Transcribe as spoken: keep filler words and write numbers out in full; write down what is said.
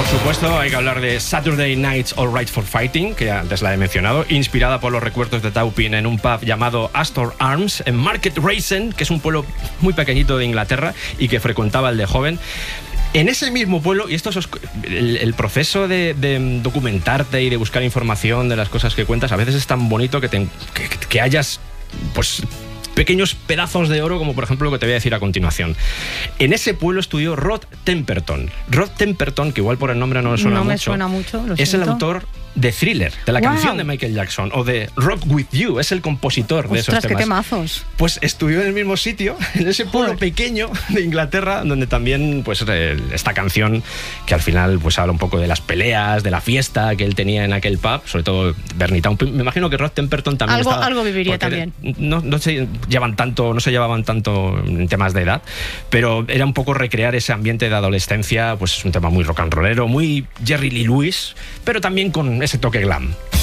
supuesto, hay que hablar de Saturday Night's All Right for Fighting, que antes la he mencionado, inspirada por los recuerdos de Taupin en un pub llamado Astor Arms, en Market Rasen, que es un pueblo muy pequeñito de Inglaterra y que frecuentaba el de joven. En ese mismo pueblo, y esto es el, el proceso de, de documentarte y de buscar información de las cosas que cuentas, a veces es tan bonito que, te, que, que hayas, pues, pequeños pedazos de oro, como por ejemplo lo que te voy a decir a continuación. En ese pueblo estudió Rod Temperton. Rod Temperton, que igual por el nombre no me suena no mucho, me suena mucho, lo es siento. el autor de Thriller, de la Wow. canción de Michael Jackson, o de Rock With You, es el compositor de Ostras, esos temas. qué temazos. Pues estudió en el mismo sitio, en ese pueblo Joder. pequeño de Inglaterra, donde también, pues, eh, esta canción, que al final, pues, habla un poco de las peleas, de la fiesta que él tenía en aquel pub, sobre todo Bernie Taupin. Me imagino que Rod Temperton también Algo- estaba, algo viviría porque también. No, no se llevan tanto, no se llevaban tanto en temas de edad, pero era un poco recrear ese ambiente de adolescencia, pues es un tema muy rock and rollero, muy Jerry Lee Lewis, pero también con ese toque glam.